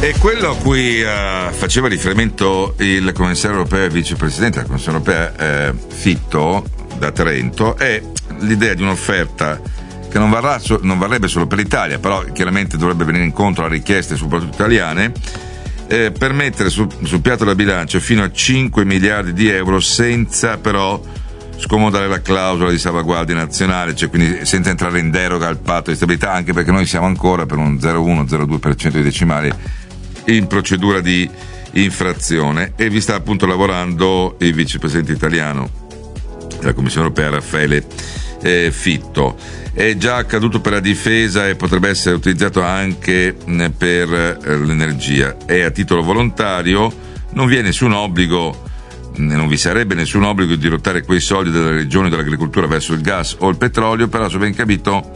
E quello a cui faceva riferimento il commissario europeo e vicepresidente della Commissione europea Fitto da Trento è l'idea di un'offerta che non varrebbe solo per l'Italia, però chiaramente dovrebbe venire incontro a richieste soprattutto italiane, per mettere sul piatto della bilancia fino a 5 miliardi di euro senza però scomodare la clausola di salvaguardia nazionale, cioè quindi senza entrare in deroga al patto di stabilità, anche perché noi siamo ancora per un 0,1-0,2% di decimali in procedura di infrazione, e vi sta appunto lavorando il vicepresidente italiano della Commissione europea Raffaele Fitto. È già accaduto per la difesa e potrebbe essere utilizzato anche per l'energia. È a titolo volontario, non vi è nessun obbligo, non vi sarebbe nessun obbligo di dirottare quei soldi delle regioni dell'agricoltura verso il gas o il petrolio, però se ben capito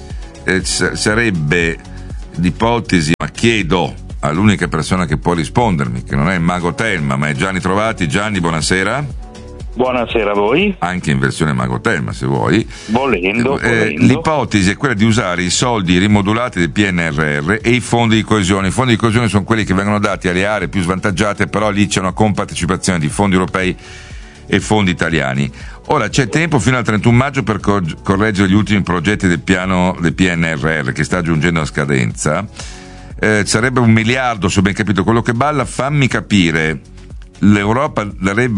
sarebbe l'ipotesi, ma chiedo all'unica persona che può rispondermi, che non è il mago Telma ma è Gianni Trovati. Gianni, buonasera. Buonasera a voi. Anche in versione mago Telma, se vuoi. Volendo. L'ipotesi è quella di usare i soldi rimodulati del PNRR e i fondi di coesione. I fondi di coesione sono quelli che vengono dati alle aree più svantaggiate, però lì c'è una compartecipazione di fondi europei e fondi italiani. Ora c'è tempo fino al 31 maggio per correggere gli ultimi progetti del piano del PNRR che sta giungendo a scadenza. Sarebbe 1 miliardo, se ho ben capito quello che balla. Fammi capire, l'Europa darebbe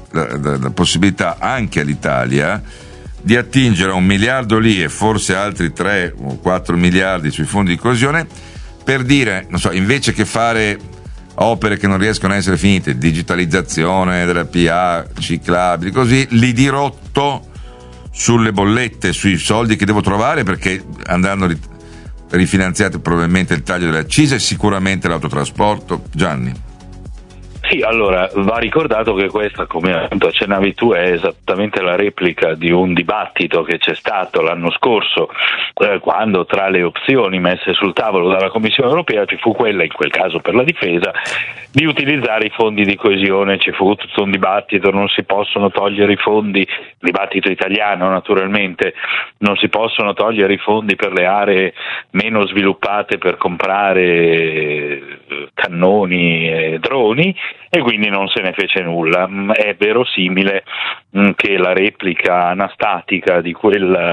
la possibilità anche all'Italia di attingere a 1 miliardo lì e forse altri 3 o 4 miliardi sui fondi di coesione, per dire, non so, invece che fare opere che non riescono a essere finite, digitalizzazione della PA, ciclabili, così, li dirotto sulle bollette, sui soldi che devo trovare, perché andranno rifinanziate probabilmente il taglio delle accise e sicuramente l'autotrasporto. Gianni? Sì, allora va ricordato che questa, come appunto accennavi tu, è esattamente la replica di un dibattito che c'è stato l'anno scorso, quando tra le opzioni messe sul tavolo dalla Commissione europea ci fu quella, in quel caso per la difesa, di utilizzare i fondi di coesione. Ci fu tutto un dibattito, non si possono togliere i fondi, dibattito italiano naturalmente, non si possono togliere i fondi per le aree meno sviluppate per comprare cannoni e droni, e quindi non se ne fece nulla. È verosimile che la replica anastatica di quella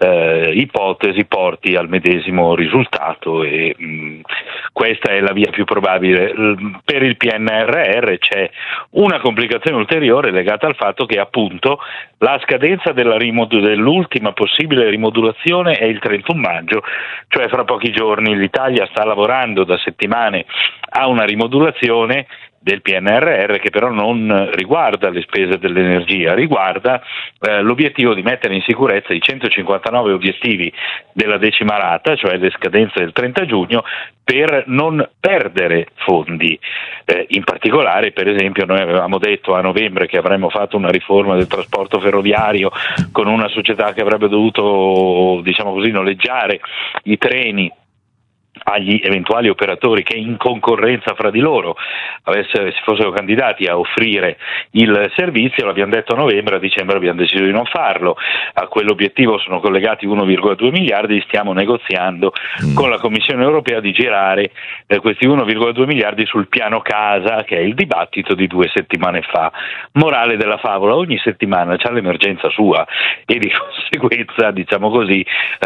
ipotesi porti al medesimo risultato, e questa è la via più probabile. Per il PNRR c'è una complicazione ulteriore legata al fatto che appunto la scadenza dell'ultima possibile rimodulazione è il 31 maggio, cioè fra pochi giorni. L'Italia sta lavorando da settimane a una rimodulazione del PNRR che però non riguarda le spese dell'energia, riguarda l'obiettivo di mettere in sicurezza i 159 obiettivi della decima rata, cioè le scadenze del 30 giugno, per non perdere fondi. In particolare, per esempio, noi avevamo detto a novembre che avremmo fatto una riforma del trasporto ferroviario con una società che avrebbe dovuto, diciamo così, noleggiare i treni agli eventuali operatori che in concorrenza fra di loro si fossero candidati a offrire il servizio. L'abbiamo detto a novembre, a dicembre abbiamo deciso di non farlo. A quell'obiettivo sono collegati 1,2 miliardi, stiamo negoziando con la Commissione europea di girare questi 1,2 miliardi sul piano casa, che è il dibattito di 2 settimane fa. Morale della favola: ogni settimana c'ha l'emergenza sua, e di conseguenza, diciamo così,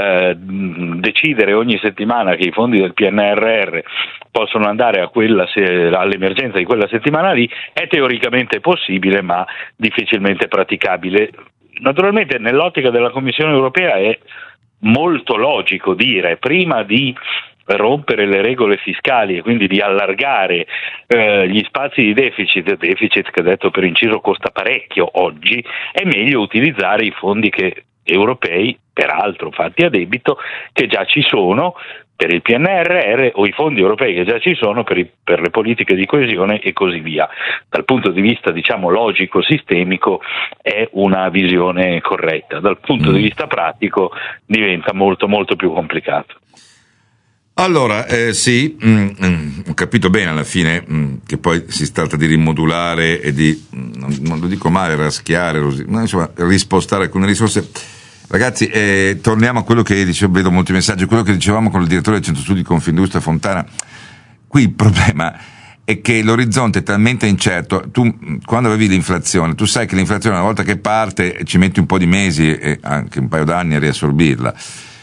decidere ogni settimana che i fondi del PNRR possono andare all'emergenza di quella settimana lì è teoricamente possibile, ma difficilmente praticabile. Naturalmente nell'ottica della Commissione europea è molto logico dire, prima di rompere le regole fiscali e quindi di allargare gli spazi di deficit che, detto per inciso, costa parecchio oggi, è meglio utilizzare i fondi europei, peraltro fatti a debito, che già ci sono per il PNRR, o i fondi europei che già ci sono per le politiche di coesione e così via. Dal punto di vista, diciamo, logico, sistemico, è una visione corretta. Dal punto di vista pratico diventa molto molto più complicato. Allora, sì, ho capito bene alla fine che poi si tratta di rimodulare e di, non lo dico male, raschiare, insomma, rispostare alcune risorse. Ragazzi, torniamo a quello che dicevo, vedo molti messaggi, quello che dicevamo con il direttore del Centro Studi Confindustria Fontana. qui il problema è che l'orizzonte è talmente incerto. Tu, quando avevi l'inflazione, tu sai che l'inflazione una volta che parte ci metti un po' di mesi e anche un paio d'anni a riassorbirla.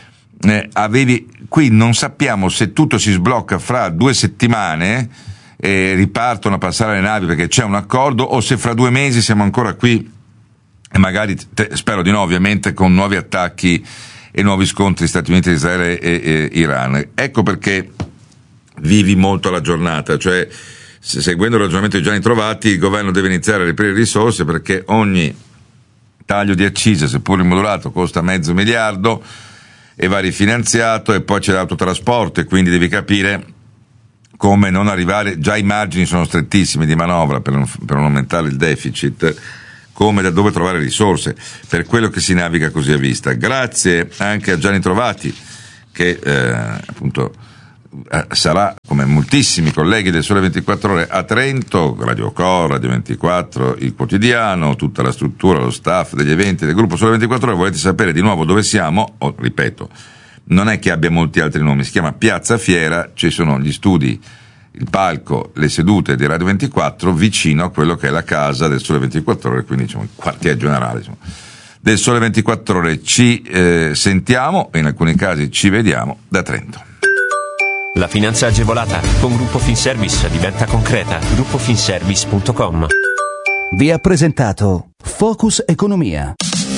Qui non sappiamo se tutto si sblocca fra 2 settimane e ripartono a passare le navi perché c'è un accordo, o se fra 2 mesi siamo ancora qui e magari, spero di no ovviamente, con nuovi attacchi e nuovi scontri Stati Uniti, Israele e Iran. Ecco perché vivi molto la giornata, cioè seguendo il ragionamento di Gianni Trovati, il governo deve iniziare a reperire risorse perché ogni taglio di accise, seppur rimodulato, costa $500 miliardi e va rifinanziato, e poi c'è l'autotrasporto, e quindi devi capire come non arrivare, già i margini sono strettissimi di manovra per non aumentare il deficit, come da dove trovare risorse, per quello che si naviga così a vista. Grazie anche a Gianni Trovati che appunto sarà, come moltissimi colleghi del Sole 24 Ore, a Trento, Radio Cor, Radio 24, il quotidiano, tutta la struttura, lo staff degli eventi del gruppo Sole 24 Ore. Volete sapere di nuovo dove siamo? Ripeto, non è che abbia molti altri nomi, si chiama Piazza Fiera, ci sono gli studi, il palco, le sedute di Radio 24 vicino a quello che è la casa del Sole 24 Ore, quindi diciamo il quartier generale del Sole 24 Ore. Ci sentiamo e in alcuni casi ci vediamo da Trento. La finanza agevolata con Gruppo Finservice diventa concreta. gruppofinservice.com. Vi ha presentato Focus Economia.